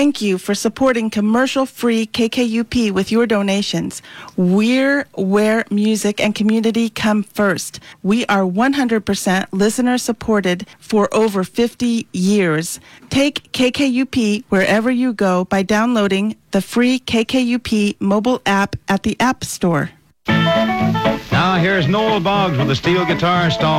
Thank you for supporting commercial-free KKUP with your donations. We're where music and community come first. We are 100% listener-supported for over 50 years. Take KKUP wherever you go by downloading the free KKUP mobile app at the App Store. Now here's Noel Boggs with a steel guitar stall.